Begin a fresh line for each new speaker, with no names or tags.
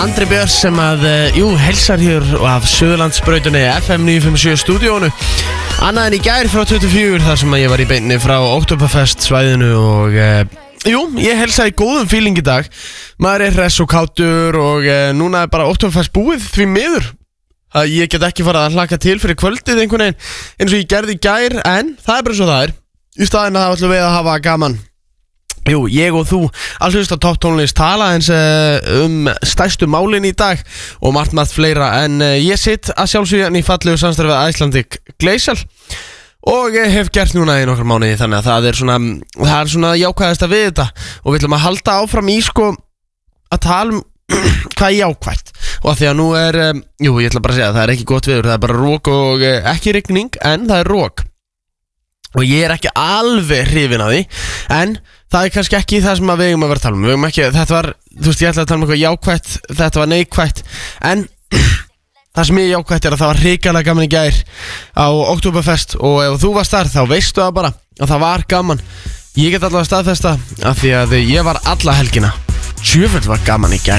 Andri Björns sem að, heilsar hér af Suðurlandsbrautinni FM 957 stúdíónu. Annað en í gær frá 24 þar sem að ég var í beinni frá Oktoberfest svæðinu og ég heilsaði góðum feeling í dag. Maður er hress og kátur og núna er bara Oktoberfest búið því miður. Ég get ekki farað að hlaka til fyrir kvöldið einhvern veginn eins og ég gerði í gær, en það er bara svo það er. Í staðinn að það ætlum við að hafa gaman. Ég og þú að hlusta topp tónlist, tala eins stærstu málin í dag og margt fleira, en ég sitt að sjálfsögja í fallegu samstarfi við Icelandic Glacial og ég hef gert núna í nokkra mánuði, þannig að það er svona jákvæðasta við þetta og við ætlum að halda áfram í að tala hvað er jákvætt og að því að nú er, ég ætla bara að segja að það er ekki gott veður, það er bara rók og ekki rigning, en það er rók og ég er ekki alveg hrifinn af því, en það er kannski ekki það sem við eigum að vera að tala um. Við eigum ekki, þetta var, þú veist, ég ætlaði að tala um eitthvað jákvætt, þetta var neikvætt, en það sem ég jákvætt er að það var hrikalega gaman í gær á Oktoberfest og ef þú varst þar þá veistu það bara að það var gaman. Ég get allavega staðfesta af því að ég var alla helgina. Sjöfell var gaman í gær.